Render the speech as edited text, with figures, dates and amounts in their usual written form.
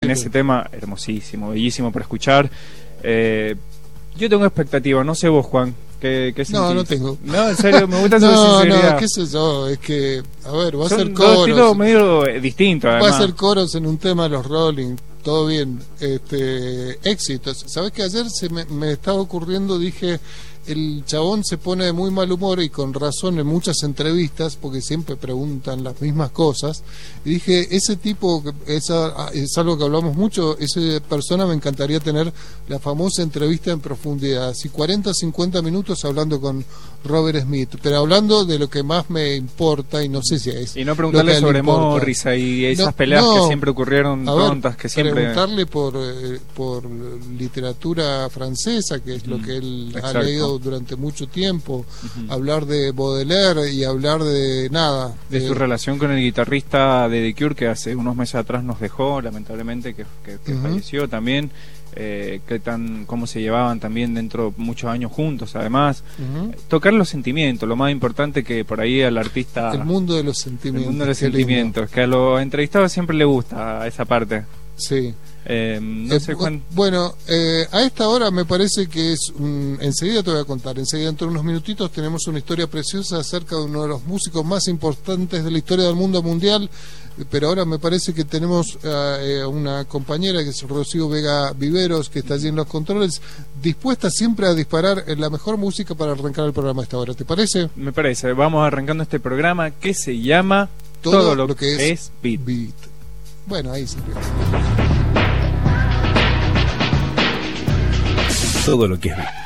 en ese tema, hermosísimo, bellísimo para escuchar. Yo tengo expectativa, no sé vos, Juan. ¿Qué no tengo. No, en serio, me gusta su sinceridad. No, qué sé yo, es que, a ver, va a ser dos coros. estilos medio distintos, además. Va a ser coros en un tema de los Rolling, todo bien. Éxitos. ¿Sabés que ayer me estaba ocurriendo? Dije, el chabón se pone de muy mal humor y con razón en muchas entrevistas, porque siempre preguntan las mismas cosas. Y dije, ese tipo, es algo que hablamos mucho, esa persona me encantaría tener la famosa entrevista en profundidad, así 40, 50 minutos hablando con Robert Smith, pero hablando de lo que más me importa, y no sé si es. Y no preguntarle sobre Morris y esas peleas que siempre ocurrieron tontas, que siempre. Preguntarle por literatura francesa, que es lo que él ha leído durante mucho tiempo, hablar de Baudelaire y hablar de su relación con el guitarrista de The Cure, que hace unos meses atrás nos dejó, lamentablemente, que falleció también. Cómo se llevaban también dentro muchos años juntos, además. Tocar los sentimientos, lo más importante, que por ahí al artista, el mundo de los sentimientos, el mundo de los sentimientos, que a los entrevistados siempre le gusta esa parte. Sí. No sé, Juan. Bueno, a esta hora me parece que es enseguida te voy a contar, enseguida dentro de unos minutitos tenemos una historia preciosa acerca de uno de los músicos más importantes de la historia del mundo mundial, pero ahora me parece que tenemos una compañera que es Rocío Vega Viveros, que está allí en los controles, dispuesta siempre a disparar en la mejor música para arrancar el programa a esta hora. ¿Te parece? Me parece. Vamos arrancando este programa que se llama Todo lo que es Beat. Bueno, ahí se empieza. Todo lo que es Beat.